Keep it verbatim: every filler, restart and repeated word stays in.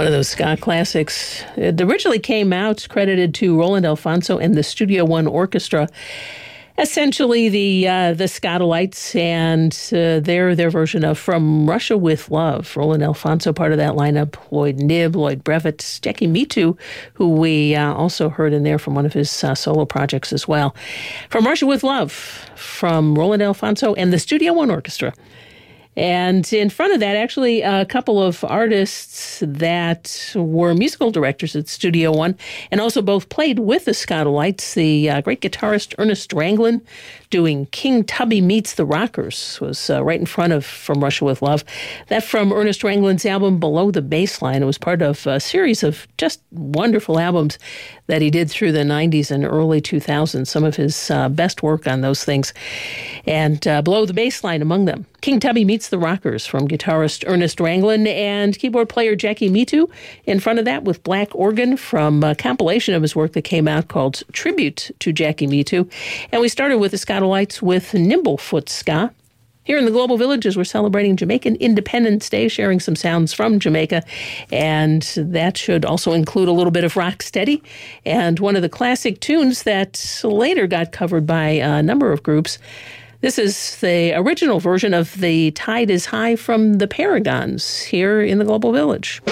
One of those ska classics. It originally came out credited to Roland Alphonso and the Studio One Orchestra. Essentially, the uh, the Skatalites and uh, their their version of "From Russia with Love." Roland Alphonso, part of that lineup. Lloyd Knibb, Lloyd Brevet, Jackie Mittoo, who we uh, also heard in there from one of his uh, solo projects as well. "From Russia with Love" from Roland Alphonso and the Studio One Orchestra. And in front of that, actually, a couple of artists that were musical directors at Studio One and also both played with the Skatalites. The uh, great guitarist Ernest Ranglin doing King Tubby Meets the Rockers was uh, right in front of From Russia with Love. That from Ernest Ranglin's album Below the Baseline. It was part of a series of just wonderful albums that he did through the nineties and early two thousands. Some of his uh, best work on those things. And uh, Below the Baseline among them. King Tubby Meets the Rockers from guitarist Ernest Ranglin and keyboard player Jackie Mittoo. In front of that with Black Organ from a compilation of his work that came out called Tribute to Jackie Mittoo. And we started with the Skatalites with Nimblefoot Ska. Here in the Global Village, as we're celebrating Jamaican Independence Day, sharing some sounds from Jamaica. And that should also include a little bit of Rocksteady and one of the classic tunes that later got covered by a number of groups. This is the original version of The Tide is High from the Paragons here in the Global Village.